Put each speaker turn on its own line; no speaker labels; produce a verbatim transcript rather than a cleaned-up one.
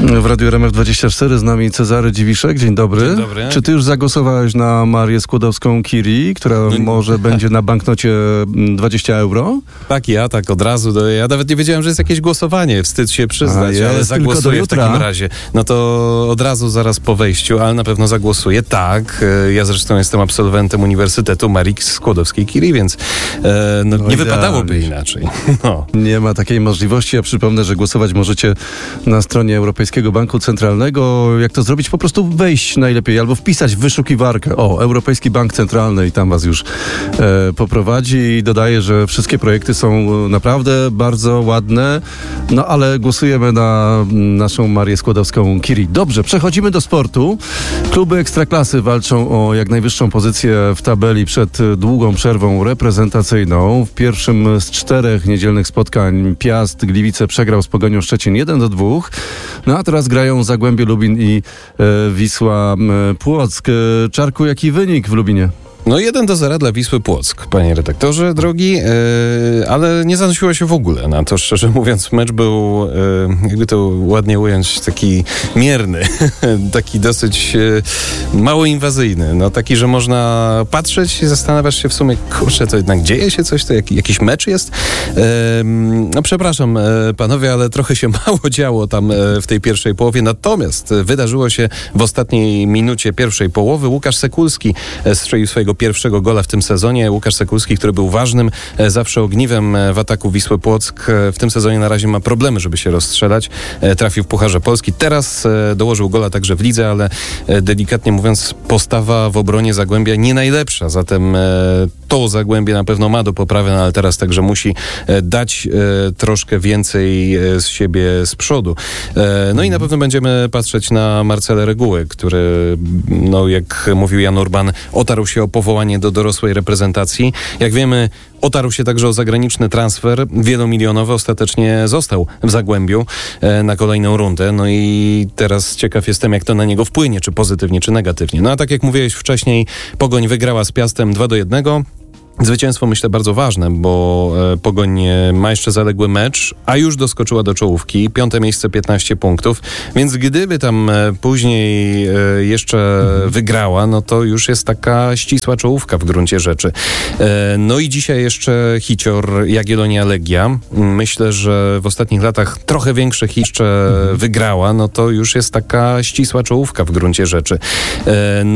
W Radiu R M F dwadzieścia cztery z nami Cezary Dziwiszek. Dzień dobry.
Dzień dobry.
Czy ty już zagłosowałeś na Marię Skłodowską-Curie, która no, może będzie na banknocie dwadzieścia euro?
Tak, ja tak od razu. Do, ja nawet nie wiedziałem, że jest jakieś głosowanie. Wstyd się przyznać,
A jest,
ale zagłosuję w takim razie. No to od razu zaraz po wejściu, ale na pewno zagłosuję. Tak, ja zresztą jestem absolwentem Uniwersytetu Marii Skłodowskiej-Curie, więc e, no,
no
nie wypadałoby inaczej. No.
Nie ma takiej możliwości. Ja przypomnę, że głosować możecie na stronie Europejskiego Banku Centralnego. Jak to zrobić? Po prostu wejść najlepiej albo wpisać w wyszukiwarkę. O, Europejski Bank Centralny i tam was już e, poprowadzi i dodaje, że wszystkie projekty są naprawdę bardzo ładne. No ale głosujemy na naszą Marię Skłodowską-Curie. Dobrze, przechodzimy do sportu. Kluby Ekstraklasy walczą o jak najwyższą pozycję w tabeli przed długą przerwą reprezentacyjną. W pierwszym z czterech niedzielnych spotkań Piast Gliwice przegrał z Pogonią Szczecin jeden do dwóch. No a teraz grają Zagłębie Lubin i e, Wisła e, Płock. E, Czarku, jaki wynik w Lubinie?
No jeden do zera dla Wisły Płock, panie redaktorze drogi, yy, ale nie zanosiło się w ogóle na to, szczerze mówiąc. Mecz był, yy, jakby to ładnie ująć, taki mierny, taki dosyć yy, mało inwazyjny. No taki, że można patrzeć i zastanawiasz się w sumie, kurczę, to jednak dzieje się coś, to jak, jakiś mecz jest? Yy, no przepraszam, yy, panowie, ale trochę się mało działo tam yy, w tej pierwszej połowie, natomiast yy, wydarzyło się w ostatniej minucie pierwszej połowy. Łukasz Sekulski yy, strzelił swojego pierwszego gola w tym sezonie. Łukasz Sekulski, który był ważnym e, zawsze ogniwem e, w ataku Wisły Płock. E, w tym sezonie na razie ma problemy, żeby się rozstrzelać. E, trafił w Pucharze Polski. Teraz e, dołożył gola także w lidze, ale e, delikatnie mówiąc postawa w obronie Zagłębia nie najlepsza. Zatem e, to Zagłębie na pewno ma do poprawy, no, ale teraz także musi e, dać e, troszkę więcej e, z siebie z przodu. E, no i na pewno będziemy patrzeć na Marcela Reguły, który, no jak mówił Jan Urban, otarł się o powołanie do dorosłej reprezentacji. Jak wiemy, otarł się także o zagraniczny transfer wielomilionowy. Ostatecznie został w Zagłębiu e, na kolejną rundę. No i teraz ciekaw jestem, jak to na niego wpłynie, czy pozytywnie, czy negatywnie. No a tak jak mówiłeś wcześniej, Pogoń wygrała z Piastem dwa do jednego. Zwycięstwo, myślę, bardzo ważne, bo e, Pogoń ma jeszcze zaległy mecz, a już doskoczyła do czołówki. Piąte miejsce, piętnaście punktów. Więc gdyby tam e, później e, jeszcze mhm. wygrała, no to już jest taka ścisła czołówka w gruncie rzeczy. E, no i dzisiaj jeszcze hicior Jagiellonia Legia. Myślę, że w ostatnich latach trochę większe hit jeszcze mhm. wygrała, no to już jest taka ścisła czołówka w gruncie rzeczy. E,